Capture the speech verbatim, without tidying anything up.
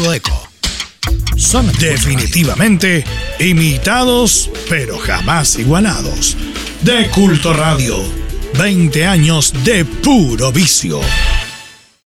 todo eco. Son definitivamente imitados, pero jamás igualados. De Culto Radio, veinte años de puro vicio.